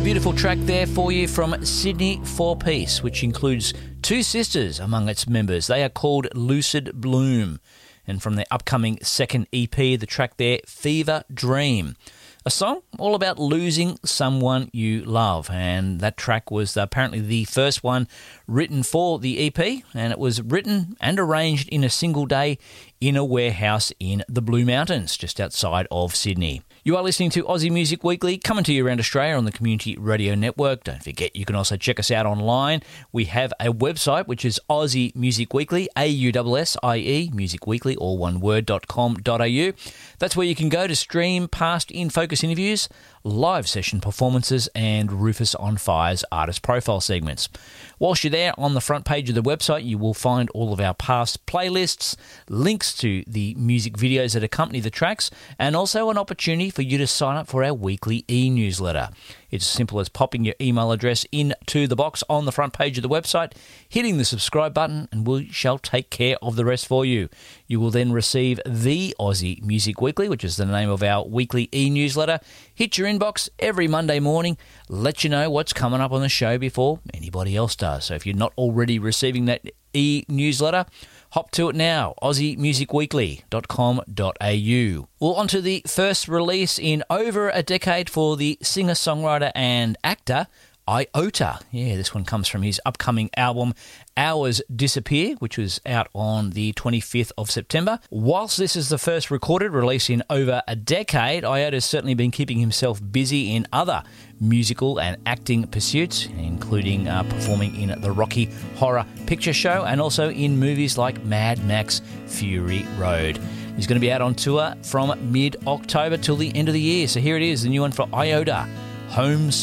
beautiful track there for you from Sydney Four Piece, which includes two sisters among its members. They are called Lucid Bloom. And from their upcoming second EP, the track there, Fever Dream. A song all about losing someone you love. And that track was apparently the first one written for the EP. And it was written and arranged in a single day in a warehouse in the Blue Mountains, just outside of Sydney. You are listening to Aussie Music Weekly, coming to you around Australia on the Community Radio Network. Don't forget, you can also check us out online. We have a website, which is Aussie Music Weekly, AUSSIE, Music Weekly, all one word.com.au. That's where you can go to stream past In Focus interviews, live session performances, and Rufus on Fire's artist profile segments. Whilst you're there, on the front page of the website, you will find all of our past playlists, links to the music videos that accompany the tracks, and also an opportunity for you to sign up for our weekly e-newsletter. It's as simple as popping your email address into the box on the front page of the website, hitting the subscribe button, and we shall take care of the rest for you. You will then receive the Aussie Music Weekly, which is the name of our weekly e-newsletter, hit your inbox every Monday morning, let you know what's coming up on the show before anybody else does. So if you're not already receiving that e-newsletter, hop to it now, aussiemusicweekly.com.au. Well, on to the first release in over a decade for the singer-songwriter and actor Iota. Yeah, this one comes from his upcoming album Hours Disappear, which was out on the 25th of September. Whilst this is the first recorded release in over a decade, Iota's certainly been keeping himself busy in other musical and acting pursuits, including performing in the Rocky Horror Picture Show and also in movies like Mad Max Fury Road. He's going to be out on tour from mid-October till the end of the year. So here it is, the new one for Iota, Home